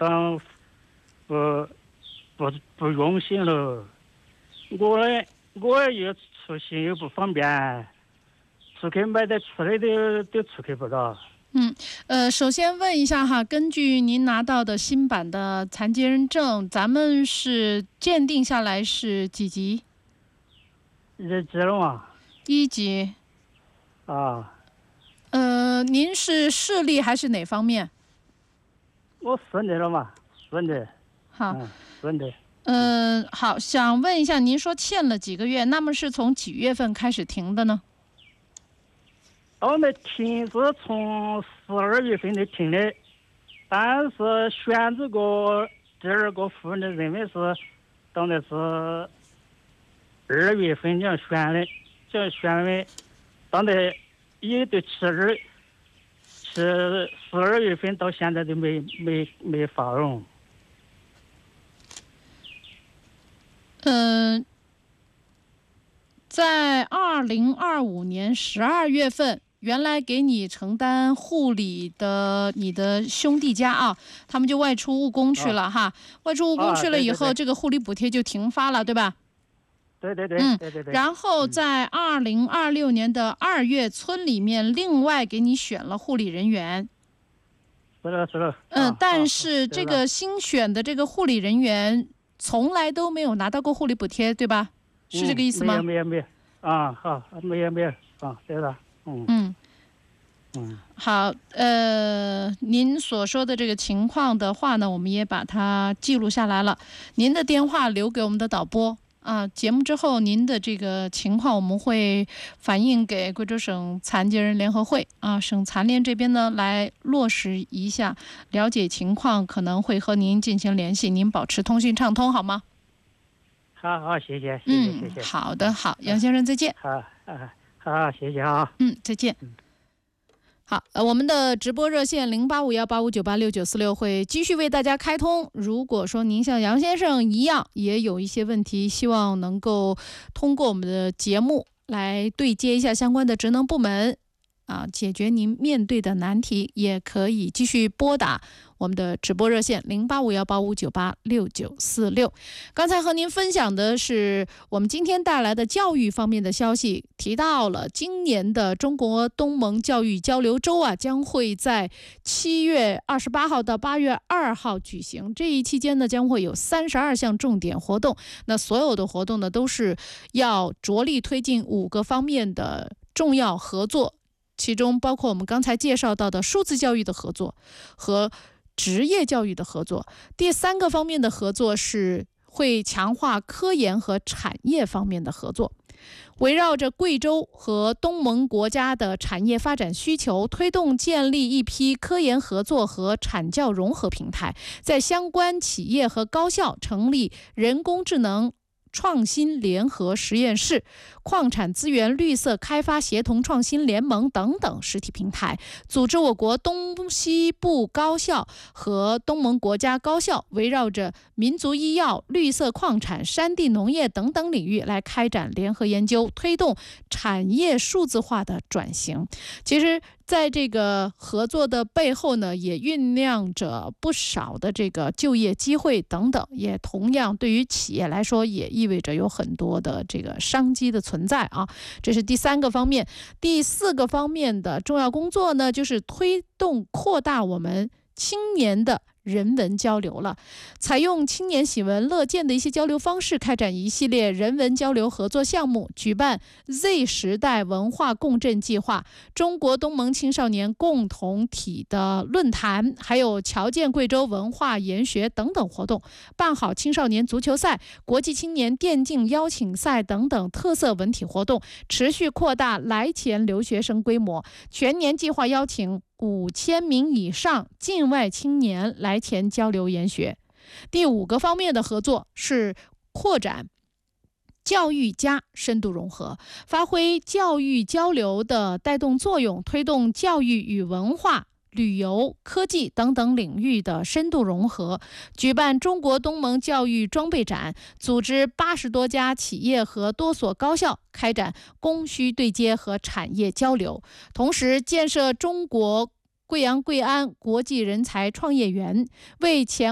当不不用心了。我也出行又不方便，出去买点吃的都出去不到。 首先问一下哈，根据您拿到的新版的残疾人证，咱们是鉴定下来是几级 1级了嘛？ 1级。 啊， 您是视力还是哪方面？ 我顺利了嘛，顺利。 好， 顺利。 好，想问一下，您说欠了几个月，那么是从几月份开始停的呢？ 我们停是从12月份的停的，但是选这个第二个户呢，认为是当的是2月份这样选的，这样选为当的也得12月份到现在都没发用。 在2025年12月份。原来给你承担护理的你的兄弟家啊，他们就外出务工去了哈。外出务工去了以后，这个护理补贴就停发了，对吧？ 对。 然后在2026年的2月，村里面另外给你选了护理人员。 是了。 但是这个新选的这个护理人员从来都没有拿到过护理补贴，对吧？是这个意思吗？ 没有啊，好，没有啊，对了。 好，您所说的这个情况的话呢，我们也把它记录下来了。您的电话留给我们的导播啊，节目之后您的这个情况我们会反映给贵州省残疾人联合会啊，省残联这边呢来落实一下，了解情况，可能会和您进行联系，您保持通讯畅通好吗？ 好，谢谢。 好的，好，杨先生再见。 好，谢谢啊。 再见。好，我们的直播热线085185986946会继续为大家开通。如果说您像杨先生一样也有一些问题，希望能够通过我们的节目来对接一下相关的职能部门解决您面对的难题，也可以继续拨打我们的直播热线085185986946。刚才和您分享的是我们今天带来的教育方面的消息，提到了今年的中国东盟教育交流周将会在7月28号到8月2号举行。这一期间呢，将会有32项重点活动。那所有的活动呢，都是要着力推进5个方面的重要合作。其中包括我们刚才介绍到的数字教育的合作和职业教育的合作。第3个方面的合作是会强化科研和产业方面的合作，围绕着贵州和东盟国家的产业发展需求，推动建立一批科研合作和产教融合平台，在相关企业和高校成立人工智能创新联合实验室、矿产资源绿色开发协同创新联盟等等实体平台，组织我国东西部高校和东盟国家高校围绕着民族医药、绿色矿产、山地农业等等领域来开展联合研究，推动产业数字化的转型。其实在这个合作的背后呢，也酝酿着不少的这个就业机会等等，也同样对于企业来说也意味着有很多的这个商机的存在啊。这是第3个方面。第4个方面的重要工作呢，就是推动扩大我们青年的人文交流了，采用青年喜闻乐见的一些交流方式，开展一系列人文交流合作项目，举办 Z 时代文化共振计划、中国东盟青少年共同体的论坛，还有侨建贵州文化研学等等活动，办好青少年足球赛、国际青年电竞邀请赛等等特色文体活动，持续扩大来钱留学生规模，全年计划邀请5000名以上境外青年来前交流研学。第5个方面的合作是扩展教育加深度融合，发挥教育交流的带动作用，推动教育与文化、旅游、科技等等领域的深度融合，举办中国东盟教育装备展，组织80多家企业和多所高校开展供需对接和产业交流，同时建设中国贵阳贵安国际人才创业园，为前